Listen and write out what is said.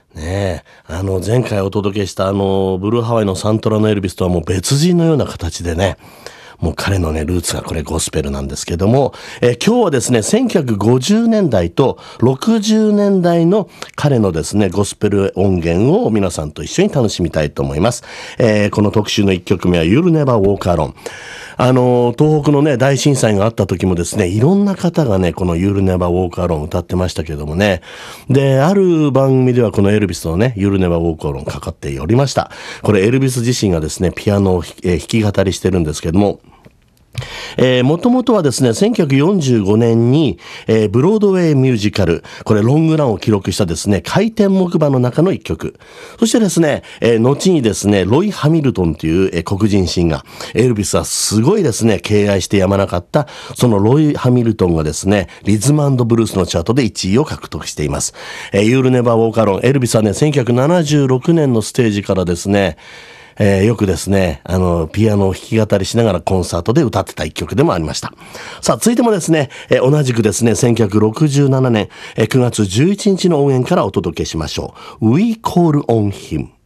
ねえ、前回お届けしたブルーハワイのサントラのエルビスとはもう別人のような形でね、もう彼のね、ルーツがこれゴスペルなんですけども、今日はですね、1950年代と60年代の彼のですね、ゴスペル音源を皆さんと一緒に楽しみたいと思います。この特集の1曲目は You'll Never Walk Alone。東北のね、大震災があった時もですね、いろんな方がね、この You'll Never Walk Alone 歌ってましたけどもね。で、ある番組ではこのエルビスのね、You'll Never Walk Alone かかっておりました。これエルビス自身がですね、ピアノを弾き語りしてるんですけども、もともとはですね、1945年に、ブロードウェイミュージカル、これロングランを記録したですね、回転木馬の中の一曲。そしてですね、後にですね、ロイ・ハミルトンという、黒人シンガー、エルビスはすごいですね、敬愛してやまなかった、そのロイ・ハミルトンがですね、リズム&ブルースのチャートで1位を獲得しています。You'll Never Walk Alone、エルビスはね、1976年のステージからですね、よくですね、ピアノを弾き語りしながらコンサートで歌ってた一曲でもありました。さあ、続いてもですね、同じくですね、1967年、9月11日の音源からお届けしましょう。We Call on Him。